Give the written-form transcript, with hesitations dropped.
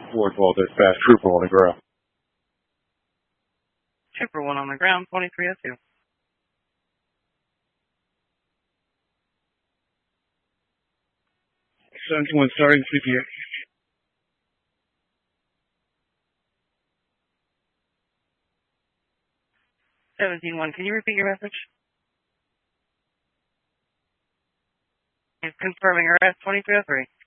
412 dispatch, Trooper on the ground. Trooper 1 on the ground, 2302. 721 starting CPA. 17-1, can you repeat your message? He's confirming arrest 2303.